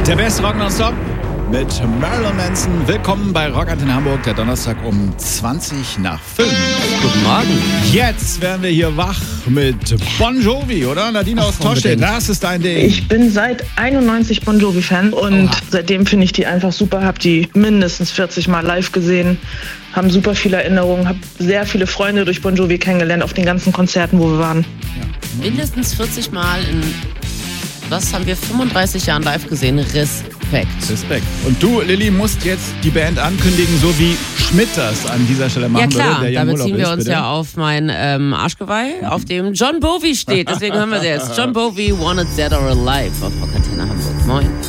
Der beste Rock nonstop mit Marilyn Manson. Willkommen bei Rockantenne Hamburg, der Donnerstag um 20 nach 5. Guten Morgen. Jetzt werden wir hier wach mit Bon Jovi, oder? Nadine aus Torstedt, das ist dein Ding. Ich bin seit 91 Bon Jovi-Fan und seitdem finde ich die einfach super. Hab die mindestens 40 Mal live gesehen, haben super viele Erinnerungen, hab sehr viele Freunde durch Bon Jovi kennengelernt auf den ganzen Konzerten, wo wir waren. Ja. Mindestens 40 Mal in, was haben wir, 35 Jahren live gesehen. Respekt. Und du, Lilly, musst jetzt die Band ankündigen, so wie Schmidt das an dieser Stelle machen würde. Ja klar, der da beziehen wir uns bitte. Ja auf mein Arschgeweih, auf dem John Bowie steht. Deswegen hören wir sie jetzt. John Bowie, Wanted Dead or Alive auf Rockantenne Hamburg. Moin.